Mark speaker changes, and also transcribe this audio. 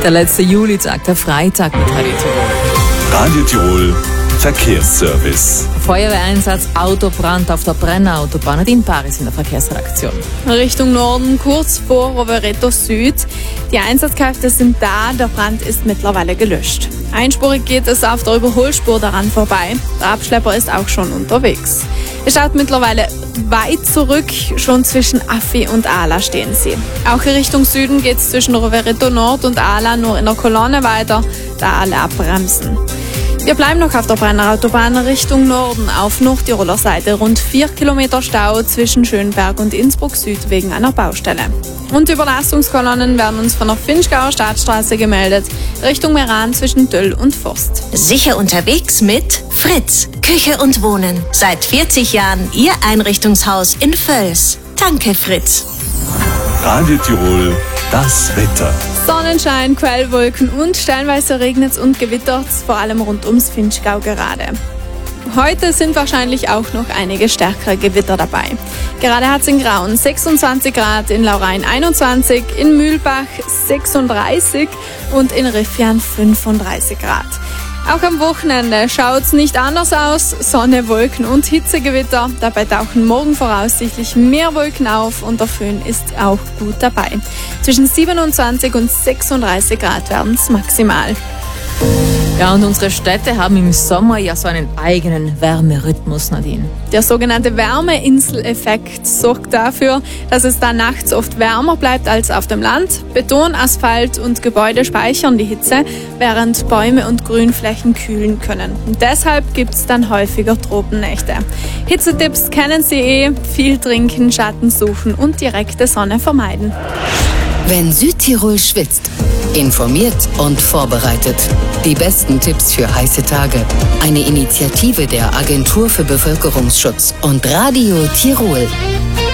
Speaker 1: Der letzte Julitag, der Freitag mit Radio Tirol.
Speaker 2: Radio Tirol Verkehrsservice.
Speaker 1: Feuerwehreinsatz, Autobrand auf der Brenner-Autobahn. In Paris in der Verkehrsredaktion.
Speaker 3: Richtung Norden, kurz vor Rovereto Süd. Die Einsatzkräfte sind da, der Brand ist mittlerweile gelöscht. Einspurig geht es auf der Überholspur daran vorbei. Der Abschlepper ist auch schon unterwegs. Es schaut mittlerweile weit zurück, schon zwischen Affi und Ala stehen sie. Auch in Richtung Süden geht es zwischen Rovereto Nord und Ala nur in der Kolonne weiter, da alle abbremsen. Wir bleiben noch auf der Brenner-Autobahn Richtung Norden auf Nordtiroler Seite. Rund 4 Kilometer Stau zwischen Schönberg und Innsbruck Süd wegen einer Baustelle. Und Überlastungskolonnen werden uns von der Finchgauer Stadtstraße gemeldet, Richtung Meran zwischen Döll und Forst.
Speaker 4: Sicher unterwegs mit Fritz, Küche und Wohnen. Seit 40 Jahren Ihr Einrichtungshaus in Völs. Danke, Fritz.
Speaker 2: Radio Tirol, das Wetter.
Speaker 3: Sonnenschein, Quellwolken und stellenweise regnet und gewittert, vor allem rund ums Finchgau gerade. Heute sind wahrscheinlich auch noch einige stärkere Gewitter dabei. Gerade hat es in Grauen 26 Grad, in Laurein 21, in Mühlbach 36 und in Riffian 35 Grad. Auch am Wochenende schaut es nicht anders aus. Sonne, Wolken und Hitzegewitter. Dabei tauchen morgen voraussichtlich mehr Wolken auf und der Föhn ist auch gut dabei. Zwischen 27 und 36 Grad werden es maximal.
Speaker 1: Ja, und unsere Städte haben im Sommer ja so einen eigenen Wärmerhythmus, Nadine.
Speaker 3: Der sogenannte Wärmeinseleffekt sorgt dafür, dass es da nachts oft wärmer bleibt als auf dem Land. Beton, Asphalt und Gebäude speichern die Hitze, während Bäume und Grünflächen kühlen können. Und deshalb gibt es dann häufiger Tropennächte. Hitzetipps kennen Sie viel trinken, Schatten suchen und direkte Sonne vermeiden.
Speaker 5: Wenn Südtirol schwitzt, informiert und vorbereitet. Die besten Tipps für heiße Tage. Eine Initiative der Agentur für Bevölkerungsschutz und Radio Tirol.